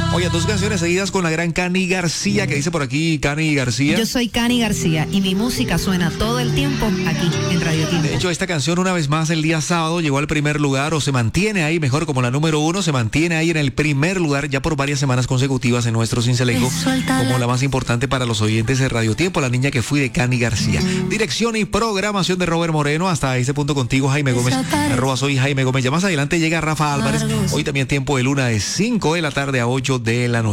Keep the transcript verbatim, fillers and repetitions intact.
Oye, dos canciones seguidas con la gran Cani García, que dice por aquí Cani García. Yo soy Cani García y mi música suena todo el tiempo aquí en Radio Tiempo. De hecho, esta canción una vez más el día sábado llegó al primer lugar, o se mantiene ahí, mejor como la número uno, se mantiene ahí en el primer lugar ya por varias semanas consecutivas en nuestro Cincelejo, como la más importante para los oyentes de Radio Tiempo, la niña que fui de Cani García. Dirección y programación de Robert Moreno. Hasta ese punto contigo, Jaime Gómez. Arroba soy Jaime Gómez. Ya más adelante llega Rafa Álvarez. Hoy también tiempo de luna de cinco de la tarde a ocho de la noche.